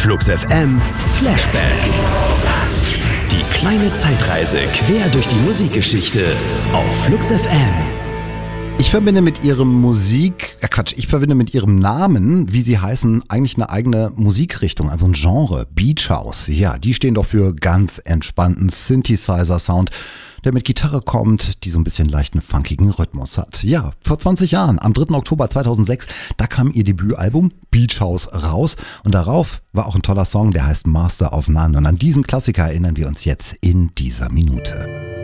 Flux FM Flashback. Die kleine Zeitreise quer durch die Musikgeschichte auf Flux FM. Ich verbinde mit ihrem ich verbinde mit ihrem Namen, wie sie heißen, eigentlich eine eigene Musikrichtung, also ein Genre, Beach House. Ja, die stehen doch für ganz entspannten Synthesizer-Sound, der mit Gitarre kommt, die so ein bisschen leichten, funkigen Rhythmus hat. Ja, vor 20 Jahren, am 3. Oktober 2006, da kam ihr Debütalbum Beach House raus und darauf war auch ein toller Song, der heißt Master of None. Und an diesen Klassiker erinnern wir uns jetzt in dieser Minute.